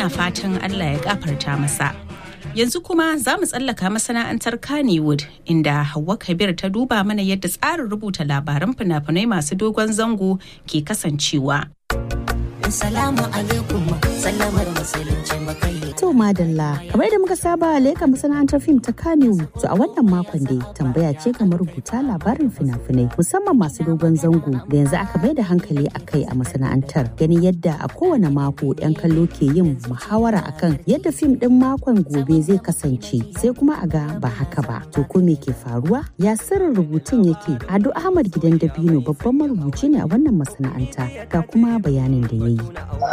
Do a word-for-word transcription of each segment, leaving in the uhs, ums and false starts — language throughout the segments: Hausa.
muna fatan Allah ya gafarta masa. Yanzu kuma za mu tsallaka masana'antar Kannywood inda Hauwa Kabir ta duba mana yadda tsarin rubuta labaran fina-finai masu dogon zango ke kasancewa. Assalamu alaikum, sallamar musulunci makai. To madalla, kamar da muka saba leka masana'antar fim ta Kannywood. To a wannan makon dai tambaya ce kamar rubuta labarin fina-finai musamman masu dogon zango da yanzu aka bai da hankali a kai a masana'antar. Ganin yadda a kowane mako 'yan kallo ke yin muhawara akan yadda fim din makon gobe zai kasance sai kuma a ga ba haka ba. To ko me ke faruwa? Ya sirrin rubutun yake? Ado Ahmad Gidan Dabino babban marubuci ne a wannan masana'anta ga kuma bayanin da ya yi.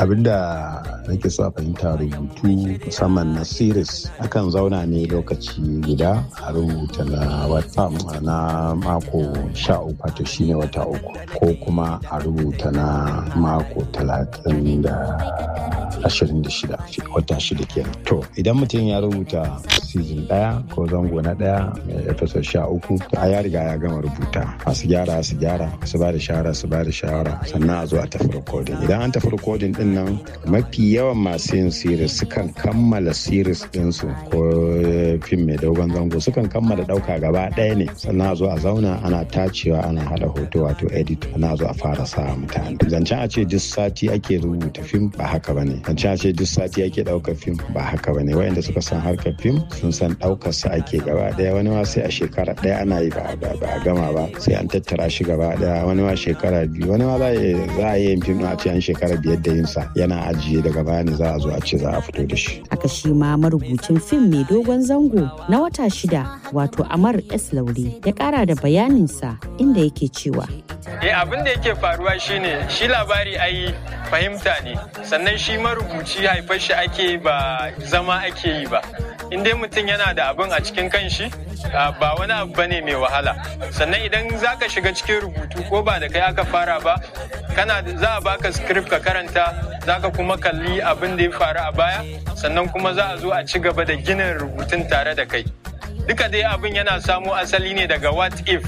Abinda nake so a fahimta rubutu musamman na series akan zauna ne lokaci guda a rubuta na wata na mako sha uku wato shine wata uku ko kuma a rubuta na mako talatin da ashirin da shida wata shida kenan. To idan mutum ya rubuta season daya ko zango na daya episode sha uku to a ya riga ya gama rubuta masu gyara su gyara su ba da shawara su ba da shawara sannan a zo a tafi recording. Idan an tafi recording din nan mafi yawan masu yin series sukan kammala series ɗinsu ko fim mai dogon zango sukan kammala ɗauka gaba ɗaya ne sannan a zo a zauna ana tacewa ana haɗa hoto wato edit ana zo a fara sa mutane. Zancen a ce duk sati ake rubuta fim ba haka bane. Zancen a ce duk sati ake ɗaukar fim ba haka bane. Wayanda suka san harkar fim sun san ɗaukar sa ake gaba ɗaya wani ma sai a shekara ɗaya ana yi ba a gama ba sai an tattara shi gaba ɗaya wani ma shekara biyu wani ma za a yi yin fim a ce an shekara biyar da yinsa yana ajiye daga baya ne za a zo a ce za a fito da shi. Aka shi ma marubucin fim mai dogon zango na wata shida wato Amar S. Laure ya kara da bayaninsa inda yake cewa. Eh abin da yake faruwa shine shi labari ai fahimta ne sannan shi marubuci haifar shi ake ba zama ake yi ba. In dai mutum yana da abin a cikin kanshi ba wani abu bane mai wahala sannan idan zaka shiga cikin rubutu ko ba da kai aka fara ba kana za a baka script ka karanta zaka kuma kalli abin da ya faru a baya sannan kuma za a zo a ci gaba da ginin rubutun tare da kai duka dai abin yana samo asali ne daga what if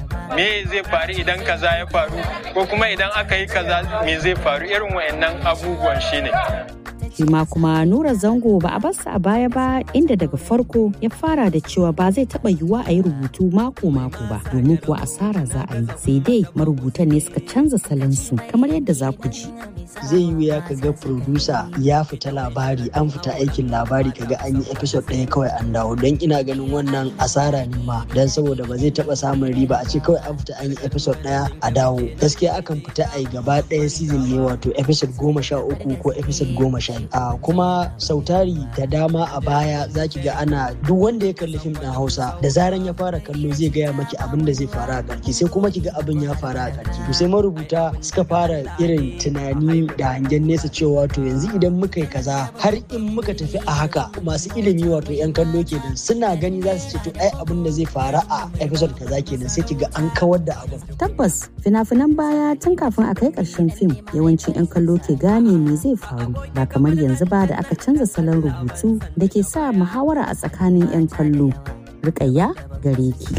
me zai faru idan kaza ya faru ko kuma idan aka yi kaza me zai faru irin wayannan abubuwan shine. Shi ma kuma Nura Zango ba a barsa a baya ba inda daga farko ya fara da cewa ba zai taba yiwuwa a yi rubutu mako-mako ba domin kuwa asara za a yi sai dai marubutan ne suka canza salansu kamar yadda za ku ji. Zai yi wuya ka ga producer ya fita labari an fita aikin labari kaga an yi episode ɗaya kawai an dawo don ina ganin wannan asara ne ma don saboda ba zai taba samun riba a ce kawai an fita an yi episode ɗaya a dawo gaskiya akan fita a yi gaba ɗaya season ne wato episode goma sha uku ko episode goma sha Uh, kuma sautari da dama a baya zaki ga ana duk wanda ya kalli fim ɗin Hausa da zaran ya fara kallo zai gaya maki abin da zai faru a ƙarshe sai kuma ki ga abin ya faru a ƙarshe to sai marubuta suka fara irin tunani da hangen nesa cewa to yanzu idan muka yi kaza har in muka tafi a haka masu ilimi wato yan kallo kenan suna gani za su ce to ai abin da zai faru a episode kaza kenan sai ki ga an kawar da abin. Tabbas fina-finan baya tun kafin a kai ƙarshen fim yawancin yan kallo ke gane me zai faru ba kamar yanzu ba da aka canza salon rubutu da ke sa muhawara a tsakanin 'yan kallo. Rukayya gare ki.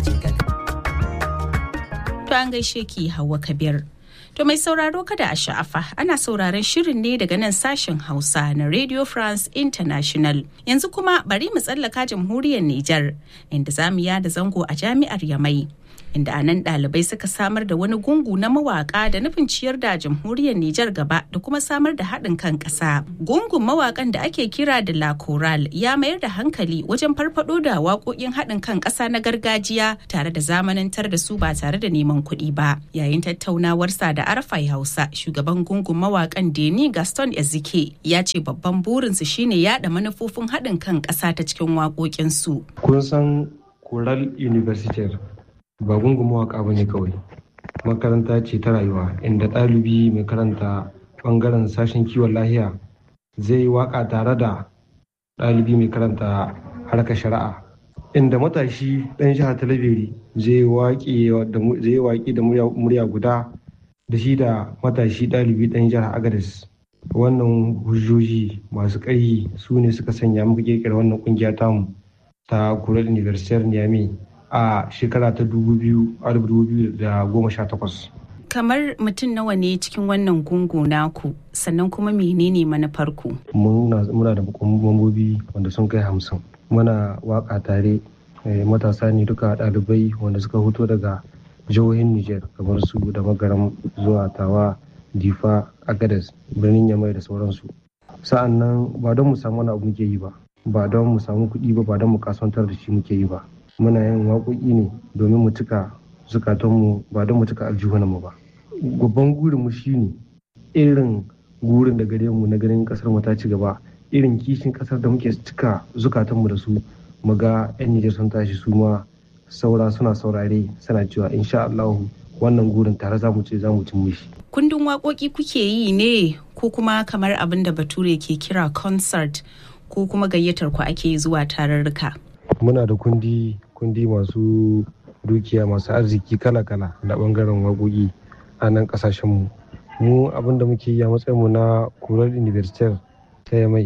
To an gaishe ki Hauwa Kabir. To mai sauraro kada a sha'afa ana sauraron shirin ne daga nan sashen Hausa na Radio France International. Yanzu kuma bari mu tsallaka jamhuriyar Nijar inda zamu yada zango a jami'ar Yamai. Inda a nan ɗalibai suka samar da wani gungu na mawaƙa da nufin ciyar da jamhuriyar Nijar gaba da kuma samar da haɗin kan ƙasa. Gungun mawaƙan da ake kira da La Chorale ya mayar da hankali wajen farfaɗo da waƙoƙin haɗin kan ƙasa na gargajiya tare da zamanantar da su ba tare da neman kuɗi ba. Yayin tattaunawarsa da Arafai Hausa, shugaban gungun mawaƙan Deni Gaston Ezike ya ce babban burinsu shine yaɗa manufofin haɗin kan ƙasa ta cikin waƙoƙinsu. Kun san Chorale Universitaire ba gungun mawaƙa ba ne kawai makaranta ce ta rayuwa inda ɗalibi mai karanta ɓangaren sashen kiwon lahiya zai yi waƙa tare da ɗalibi mai karanta harkar shari'a inda matashi ɗan jihar talabiri zai yi waƙi da murya guda da shi da matashi ɗalibi ɗan jihar agadez. Wannan hujjoji masu ƙarfi su ne suka sanya muka ƙirƙira wannan ƙungiya tamu ta Chorale Universitaire Niamey a shekara ta dubu biyu da goma sha takwas. kamar mutum nawa ne cikin wannan gungu naku, sannan kuma menene manufarku? Muna muna da mambobi wanda sun kai hamsin. Muna waka tare, matasa ne duka ɗalibai wanda suka fito daga jihohin Nijar kamar su da Magaram zuwa Tawa, Difa, Agadez, birnin Yamai da sauransu. Sa'an nan ba don mu samu wani abu muke yi ba, ba don mu samu kuɗi ba, ba don mu kasuwantar da shi muke yi ba. Muna yin waƙoƙi ne domin mu cika zukatanmu, ba don mu cika aljihunanmu ba. Babban gurinmu shine irin gurin da gare mu na ganin kasar mu ta ci gaba, irin kishin kasar da muke cika zukatanmu da su, mu ga 'yan Nijar sun tashi su ma saura suna saurare suna cewa insha Allah wannan gurin tare za mu ce za mu cin mishi. Kundin waƙoƙi kuke yi ne ko kuma kamar abin da Bature ke kira concert, ko kuma gayyatar ku ake zuwa tarurruka? Muna da kundi kundi masu dukiya masu arziki kala-kala na bangaren waƙoƙi a nan ƙasashenmu. Mu abin da muke yi a matsayinmu na Kurar University ta Yamai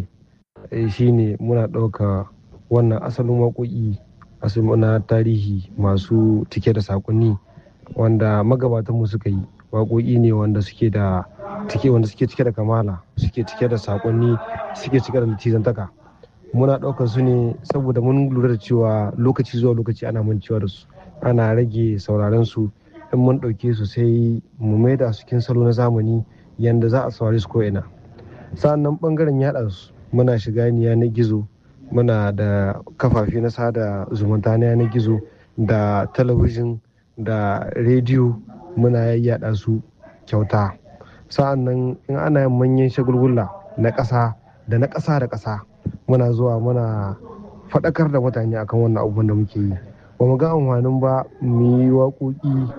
shine muna ɗauka wannan asalin waƙoƙi asalin na tarihi masu cike da saƙonni wanda magabatanmu suka yi. Waƙoƙi ne wanda suke da cike wanda suke cike da kamala, suke cike da saƙonni, suke cike da litizantaka. Muna ɗaukar su ne saboda mun lura da cewa lokaci zuwa lokaci ana mancewa da su, ana rage sauraren su. In mun ɗauke su sai mu maida su cikin salo na zamani yanda za a saurari su ko'ina. Sa'annan ɓangaren yaɗa su muna shiga yanar gizo, muna da kafafe na sada zumunta na yanar gizo da talabijin da rediyo, muna yayyada su kyauta. Sa'annan in ana yin manyan shagulgula na ƙasa da na ƙasa da ƙasa, muna zuwa muna faɗakar da mutane akan wannan abubuwan da muke yi. Ba mu ga amfanin ba mu yi waƙoƙi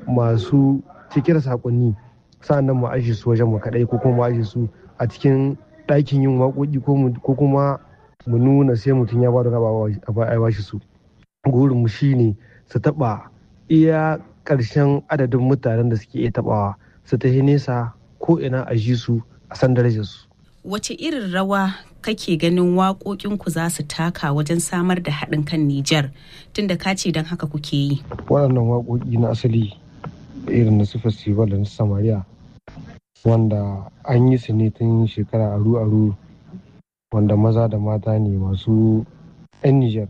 masu cike da saƙonni sa'annan mu aje su wajen mu kaɗai, ko kuma mu aje su a cikin ɗakin yin waƙoƙi, ko kuma mu nuna sai mutum ya ba da raba a bashi su. Gurin mu shine su taɓa iya ƙarshen adadin mutanen da suke iya taɓawa, su tafi nesa ko ina a ji su a san darajar su. Wace irin rawa kake ganin waƙoƙinku za su taka wajen samar da haɗin kan Nijar, tunda ka ce don haka kuke yi? Waɗannan waƙoƙi na asali irin na su festival da na Samariya, wanda an yi su ne tun shekara aru-aru, wanda maza da mata ne masu 'yan Nijar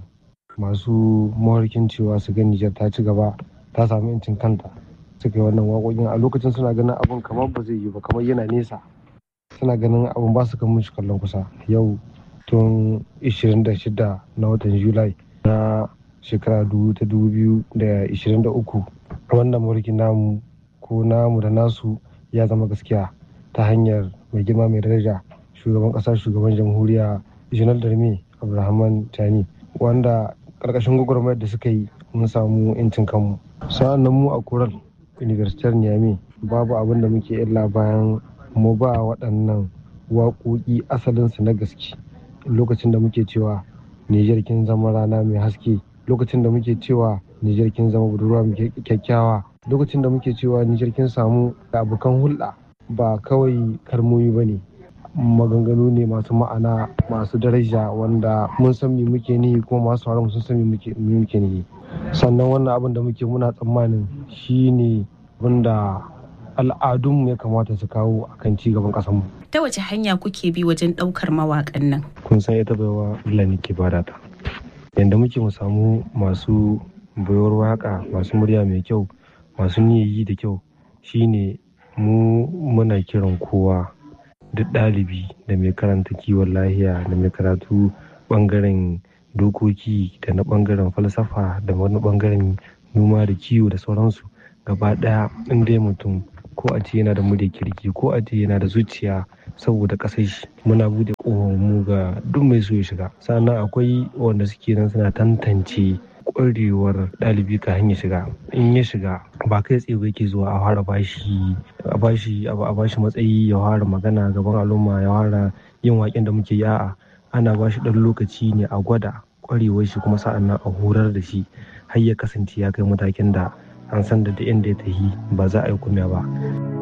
masu mawarkin cewa su ga Nijar ta ci gaba, ta samu 'yancin kanta, suka yi wannan waƙoƙin. A lokacin suna ganin abin kamar ba zai yi ba, kamar yana nesa, suna ganin abin ba su kan mushi kallon kusa. Yau tun ishirin da shida na watan Julai na shekara ta dubu biyu da ishirin da uku, wannan mulkin namu ko namu da nasu ya zama gaskiya ta hanyar mai girma mai daraja shugaban ƙasa, shugaban jamhuriya Janar Darme Abdulrahman Tani, wanda ƙarƙashin gwagwarmayar da suka yi mun samu 'yancin kanmu. Sa'an nan mu a Kurar University Niamey babu abin da muke illa bayan mu ba waɗannan waƙoƙi asalinsu na gaske. Lokacin da muke cewa Nijar kin zama rana mai haske, lokacin da muke cewa Nijar kin zama budurwa mai kyakkyawa, lokacin da muke cewa Nijar kin samu abokan hulɗa, ba kawai kalmomi ba ne, maganganu ne masu ma'ana, masu daraja, wanda mun san me muke nihi kuma masu sauraron sun san me muke nihi. Sannan wannan abin da muke muna tsammanin shine wanda al'adunmu ya kamata su kawo akan ci gaban ƙasarmu. Ta wace hanya kuke bi wajen ɗaukar mawaƙan nan? Kun san ita baiwa Allah ne ke bada ta. Yanda muke mu samu masu baiwar waƙa, masu murya mai kyau, masu niyyayi da kyau, shine mu muna kiran kowa, duk ɗalibi da mai karanta kiwon lahiya da mai karatu ɓangaren dokoki da na ɓangaren falsafa da wani ɓangaren noma da kiwo da sauransu, gaba ɗaya in dai mutum ko a ce yana da murya kirki ko a ce yana da zuciya saboda ƙasar shi, muna bude mu ga duk mai so ya shiga. Sannan akwai wanda suke nan suna tantance ƙwarewar ɗalibi ka hanyar shiga. In ya shiga ba kai tsaye yake zuwa a fara bashi a bashi a bashi matsayi ya fara magana gaban al'umma, ya fara yin waƙen da muke yi. A'a, ana bashi ɗan lokaci ne a gwada ƙwarewar shi, kuma sa'an nan a horar da shi har ya kasance ya kai matakin da an san da inda ya tafi ba za a yi kumya ba.